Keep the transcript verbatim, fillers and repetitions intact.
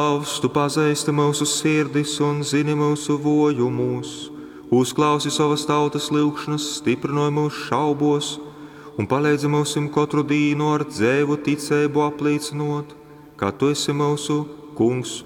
Tēvs, tu pazīsti mūsu sirdis un zini mūsu vojumus. Uzklausi savas tautas lūgšanas, stiprināj mūsu šaubos un palīdzi mums katru dienu ar dzēvu ticību apliecinot, ka tu esi mūsu Kungs